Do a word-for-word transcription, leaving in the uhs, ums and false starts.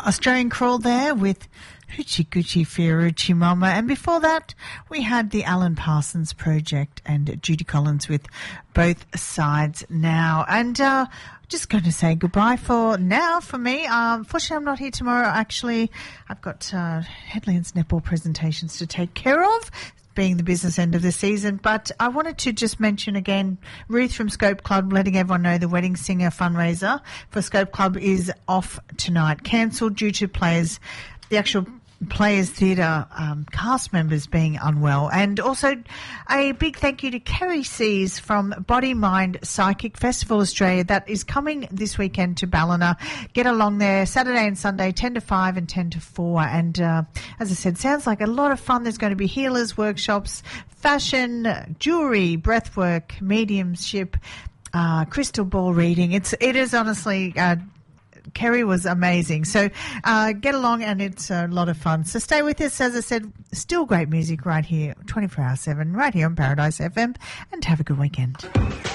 Australian Crawl there with Hoochie Coochie Fiorucci Mama. And before that, we had the Alan Parsons Project and Judy Collins with Both Sides Now. And uh, just going to say goodbye for now for me. Um, unfortunately, I'm not here tomorrow. Actually, I've got uh, Headlands netball presentations to take care of, being the business end of the season. But I wanted to just mention again, Ruth from Scope Club letting everyone know the Wedding Singer fundraiser for Scope Club is off tonight, cancelled due to players, the actual Players Theatre um, cast members being unwell. And also a big thank you to Kerry Sees from Body Mind Psychic Festival Australia that is coming this weekend to Ballina. Get along there Saturday and Sunday, ten to five and ten to four. And uh, as I said, sounds like a lot of fun. There's going to be healers, workshops, fashion, jewellery, breathwork, mediumship, uh, crystal ball reading. It's, it is honestly... Uh, Kerry was amazing. So uh, get along, and it's a lot of fun. So stay with us. As I said, still great music right here, twenty-four hour seven, right here on Paradise F M, and have a good weekend.